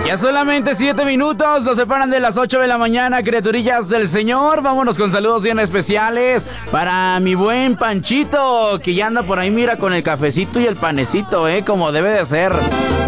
Ya solamente 7 minutos nos separan de las 8 de la mañana, criaturillas del Señor. Vámonos con saludos bien especiales para mi buen Panchito, que ya anda por ahí, mira, con el cafecito y el panecito, como debe de ser.